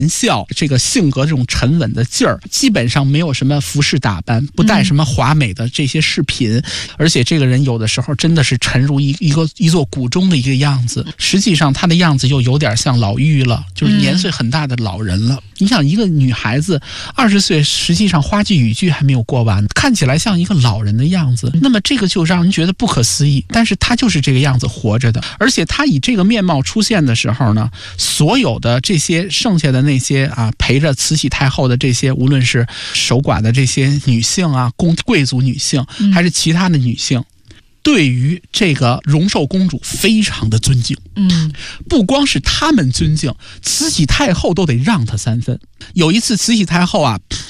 笑，这个性格这种沉稳的劲儿，基本上没有什么服饰打扮，不带什么华美的这些饰品，而且这个人有的时候真的是沉入一座谷中的一个样子。实际上他的样子又有点像老妪了，就是年岁很大的老人了。你想一个女孩子20岁，实际上花季语句还没有过完，看起来像一个老人的样子，那么这个就让人觉得不可思议。但是她就是这个样子活着的，而且她以这个面貌出现的时候呢，所有的这些剩下的那些陪着慈禧太后的这些，无论是守寡的这些女性贵族女性，还是其他的女性，对于这个荣寿公主非常的尊敬。不光是他们尊敬，慈禧太后都得让她3分。有一次慈禧太后